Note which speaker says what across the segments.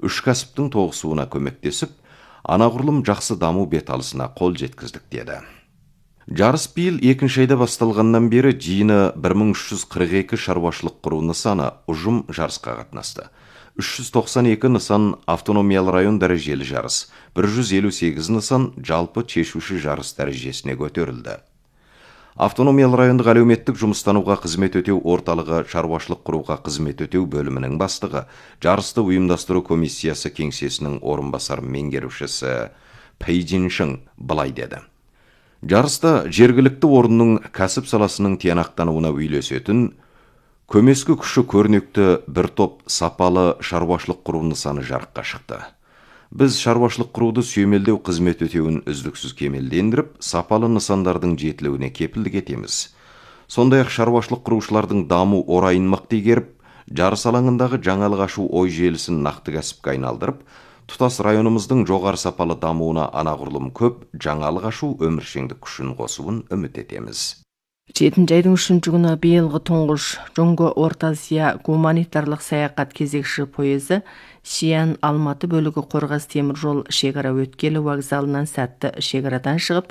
Speaker 1: үш кәсіптің тоғысуына көмектесіп, анағұрлым жақсы даму беталысына қол жеткіздік деді. Жарыс биыл екінші айда басталғаннан бері жиыны 1342 шаруашылық құру нысаны ұжым жарысқа қатынасты. 392 нысан автономиялы район дәрежелі жарыс, 158 нысан жалпы шешуші жарыс дәрежесіне көтерілді. Автономиялы райондық әлеуметтік жұмыстануға қызмет өтеу орталығы шаруашылық құруға қызмет өтеу бөлімінің бастығы, жарысты ұйымдастыру комиссиясы кеңсесінің орынбасар меңгерушісі Пейджиншің былай деді. Жарыста жергілікті орынның кәсіп саласының тиянақтануына үйлесетін көмескі күші көрнекті бір топ сапалы шаруашылық құру нысаны жарыққа шықты. Біз шаруашылық құруды сүйемелдеу қызмет өтеуін үздіксіз кемелдендіріп, сапалы нысандардың жетілуіне кепілдік етеміз. Сондай-ақ шаруашылық құрушылардың даму орайын мықты игеріп, жарыс алаңындағы жаңалық ашу ой желісін нақты кәсіпке айналдырып, тұтас районымыздың жоғары сапалы дамуына анағұрлым көп жаңалық ашу өміршеңдік күшін қосуын үміт етеміз.
Speaker 2: 7 айдың 3-ші күні биылғы тұңғыш Жоңго Орта Азия гуманитарлық саяхат кезекші пойызы Шиян Алматы бөлігі Қорғас темір жол шекара өткелі вокзалынан сәтті шекарадан шығып,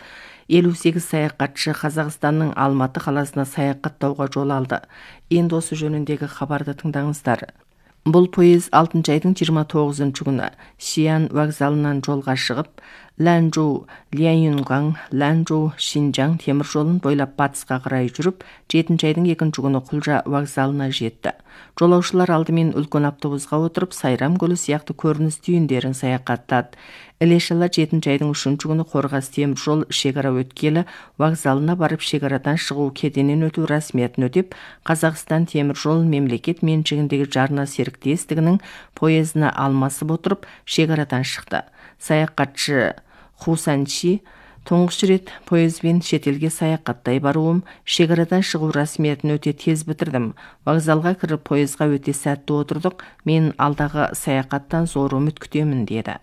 Speaker 2: 58 саяхатшы Қазақстанның Алматы қаласына саяхаттауға жол алды. Енді осы жөніндегі хабарды тыңдаңыздар. Бұл пойыз 6 айдың 29-ші күні Шиян вокзалынан жолға шығып, Ланчжоу, Ляньюнған, Ланчжоу, Шинжаң темір жолын бойлап батысқа қарай жүріп, 7 айдың 2-ші күні Құлжа вокзалына жетті. Жолаушылар алдымен үлкен автобусқа отырып, Сайрам көлі сияқты көрініс түйіндерін саяхаттады. Іле-шала 7 айдың 3-ші күні Қорғас темір жол шекара өткелі вокзалына барып, шекарадан шығу кеденнен өту рәсметін өтеп, Қазақстан темір жол мемлекет меншігіндегі жарна серіктестігінің пойызына алмасып отырып, шекарадан шықты. Саяхатшы Хусанчи тұңғыш рет пойызбен шетелге саяхаттай баруым, шекарадан шығу рәсметін өте тез бітірдім. Вокзалға кіріп пойызға өте сәтті отырдық. Мен алдағы саяхаттан зор үміт күтемін деді.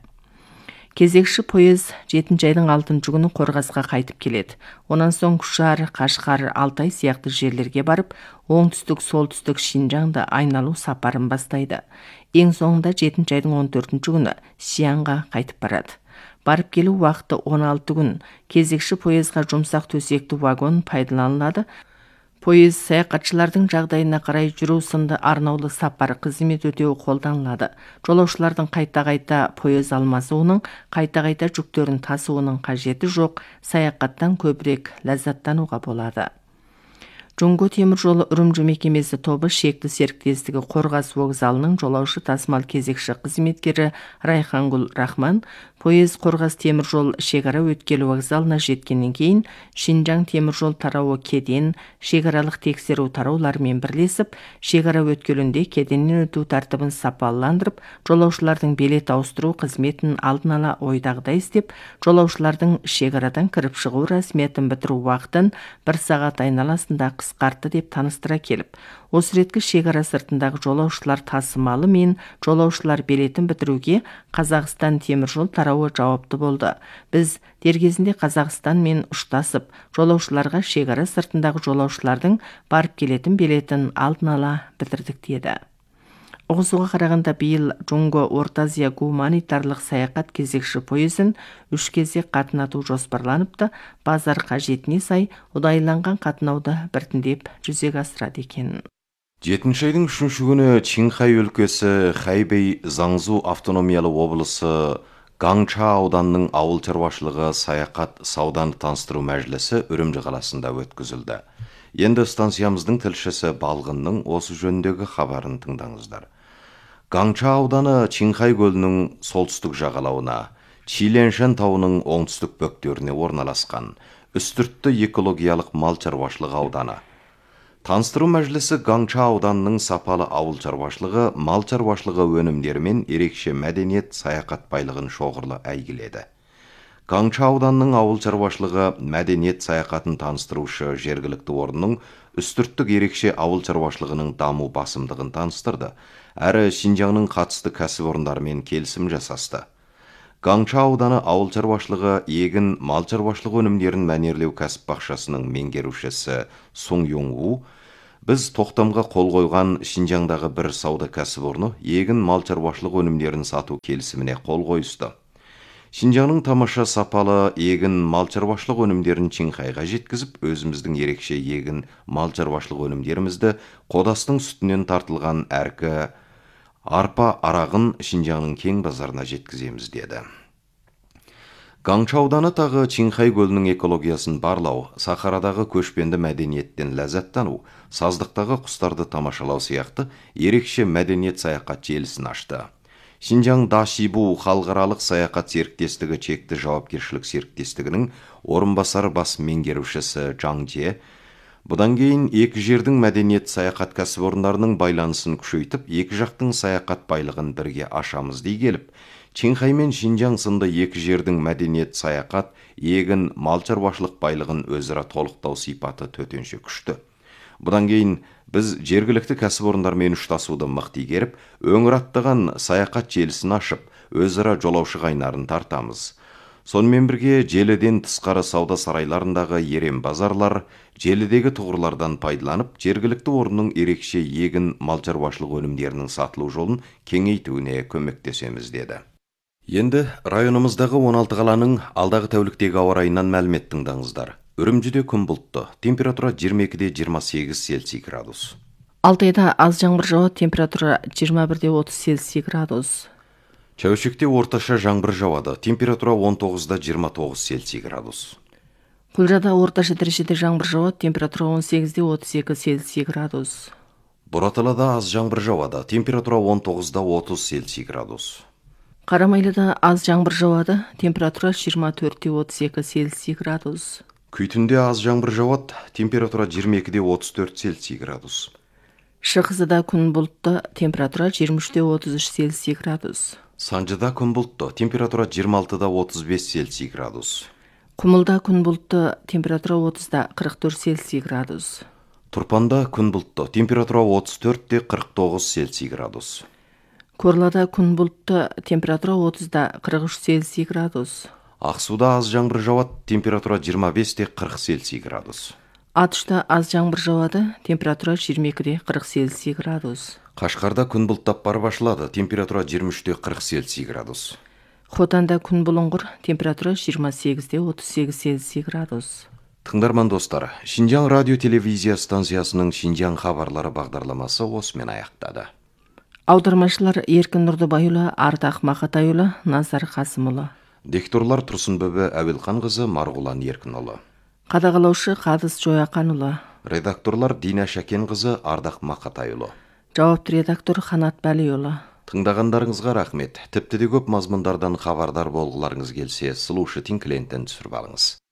Speaker 2: Кезекші пойыз 7 айдың 6-ші күні Қорғасқа қайтып келеді. Онан соң Күшар, Қашқар, Алтай сияқты жерлерге барып, оңтүстік-солтүстік Шинжаңды айналу сапарын бастайды. Ең соңында 7 айдың 14-ші күні Сиянға қайтып барады. Барып келу уақыты 16 күн. Кезекші пойызға жұмсақ төсекті вагон пайдаланылады. Пойыз саяхатшылардың жағдайына қарай жүру сынды арнаулы сапар қызмет өтеу қолданылады. Жолаушылардың қайта-қайта пойыз алмасуының, қайта-қайта жүктерін тасуының қажеті жоқ, саяхаттан көбірек ләззаттануға болады. Жоңго темір жолы үрімжі мекемесі тобы шекті серіктестігі Қорғас вокзалының жолаушы тасымал кезекші қызметкері Райхангүл Рахман пойыз Қорғас темір жол шекара өткелі вокзалына жеткеннен кейін Шинжаң темір жол тарауы кеден, шекаралық тексеру тарауларымен бірлесіп, шекара өткелінде кеденнен өту тәртібін сапаландырып, жолаушылардың билет ауыстыру қызметін алдын ала ойдағыдай істеп, жолаушылардың шекарадан кіріп шығу рәсметін бітіру уақытын 1 сағат айналасында қысқартты деп таныстыра келіп, осы реткі шекара сыртындағы жолаушылар тасымалы мен жолаушылар билетін бітіруге Қазақстан темір жол тарауы жауапты болды. Біз дер кезінде Қазақстанмен ұштасып, жолаушыларға шекара сыртындағы жолаушылардың барып келетін билетін алдын ала бітірдік деді. Оғызуға қарағанда биыл Жоңго Орта Азия гуманитарлық саяхат кезекші пойызын 3 кезек қатынату жоспарланыпты. Базар қажетіне сай ұдайыланған қатынауды біртіндеп жүзеге асырады екен.
Speaker 1: 7 айдың 3-ші күні Чинхай өлкесі Хайбей Заңзу автономиялы облысы Гаңча ауданының ауыл шаруашылығы саяхат сауданы таныстыру мәжілісі Үрімжі қаласында өткізілді. Енді станциямыздың тілшісі Балғынның осы жөніндегі хабарын тыңдаңыздар. Гаңча ауданы Чинхай көлінің солтүстік жағалауына, Чиленшен тауының оңтүстік бөктеріне орналасқан үстіртті экологиялық мал шаруашылығы ауданы. Таныстыру мәжілісі Гаңча ауданының сапалы ауыл шаруашылығы, мал шаруашылығы өнімдерімен ерекше мәдениет саяхат байлығын шоғырлы әйгіледі. Гаңча ауданының ауыл шаруашылығы мәдениет саяхатын таныстырушы жергілікті орынның үстірттік ерекше ауыл шаруашылығының даму басымдығын таныстырды, әрі Шинжаңның қатысты кәсіпорындарымен келісім жасасты. Гаңча ауданы ауыл шаруашылығы, егін, мал шаруашылығы өнімдерін мәнерлеу кәсіп бақшасының меңгерушісі Сун Юңу Біз тоқтамға қол қойған Шинжаңдағы бір сауда кәсіпорны егін мал шаруашылық өнімдерін сату келісіміне қол қойысты. Шинжаңның тамаша сапалы егін мал шаруашылық өнімдерін Чинхайға жеткізіп, өзіміздің ерекше егін мал шаруашылық өнімдерімізді қодастың сүтінен тартылған әркі арпа арағын Шинжаңның кең базарына жеткіземіз деді. Гаңча ауданы тағы Чинхай көлінің экологиясын барлау, Сахарадағы көшпенді мәдениеттен ләззаттану, саздықтағы құстарды тамашалау сияқты ерекше мәдениет саяхат желісін ашты. Шинжаң Дашибу халықаралық саяхат серіктестігі чекті жауапкершілік серіктестігінің орынбасар бас меңгерушісі Жаң Же, бұдан кейін екі жердің мәдениет саяхат кәсіпорындарының байланысын күшейтіп, екі жақтың саяхат байлығын бірге ашамыз дей келіп, Чинхай мен Шинжаң сынды екі жердің мәдениет саяхат, егін мал шаруашылық байлығын өзара толықтау сипаты төтенше күшті. Бұдан кейін біз жергілікті кәсіпорындармен ұштасуды мықты игеріп, өңір аттаған саяхат желісін ашып, өзара жолаушы қайнарын тартамыз. Сонымен бірге желіден тысқары сауда сарайларындағы ерен базарлар, желідегі тұғырлардан пайдаланып, жергілікті орынның ерекше егін мал шаруашылық өнімдерінің сатылу жолын кеңейтуіне көмектесеміз деді. Енді районымыздағы 16 қаланың алдағы тәуліктегі ауа райынан мәлімет тыңдаңыздар. Үрімжіде күн бұлтты, температура 22-де 28 Цельсий градус.
Speaker 2: Алтайда аз жаңбыр жауады, температура 21-де 30 Цельсий градус.
Speaker 1: Чәуешекте орташа жаңбыр жауады, температура 19-да 29 Цельсий градус.
Speaker 2: Құлжада орташа дәрежеде жаңбыр жауады, температура 18-де 32 Цельсий градус.
Speaker 1: Бұраталада аз жаңбыр жауады, температура 19-да 30 Цельсий градус.
Speaker 2: Қарамайлыда аз жаңбыр жауады, температура 24-де 32 Цельсий градус.
Speaker 1: Күйтінде аз жаңбыр жауады, температура 22-де 34 Цельсий градус.
Speaker 2: Шығысыда күн бұлтты, температура 23-де 33 Цельсий градус.
Speaker 1: Санжыда күн бұлтты, температура 26-да 35 Цельсий градус.
Speaker 2: Құмылда күн бұлтты, температура 30-да 44 Цельсий градус.
Speaker 1: Тұрпанда күн бұлтты, температура 34-де 49 Цельсий градус.
Speaker 2: Корлада күн бұлтты, температура 30-да 43 Цельсий градус.
Speaker 1: Ақсуда аз жаңбыр жауады, температура 25-де 40 Цельсий градус.
Speaker 2: Атышта аз жаңбыр жауады, температура 22-де 40 Цельсий градус.
Speaker 1: Қашқарда күн бұлттап барып ашылады, температура 23-де 40 Цельсий градус.
Speaker 2: Хотанда күн бұлыңғыр, температура 28-де 38 Цельсий градус.
Speaker 1: Тыңдарман достар, Шинжаң радио телевизия станциясының Шинжаң хабарлары бағдарламасы осымен аяқтады.
Speaker 2: Аудармашылар Еркін Нұрдыбайұлы, Ардақ Мақатайұлы, Назар Қасымұлы.
Speaker 1: Дикторлар Тұрсынбөбі Әбілқанқызы, Марғұлан Еркінұлы.
Speaker 2: Қадағалаушы Қадыс Жояқанұлы.
Speaker 1: Редакторлар Дина Шәкенқызы, Ардақ Мақатайұлы.
Speaker 2: Жауапты редактор Қанат Бәлиұлы.
Speaker 1: Тыңдағандарыңызға рахмет. Тіпті де көп мазмұндардан хабардар болғыларыңыз келсе, слушать клиенттен түсіріп алыңыз.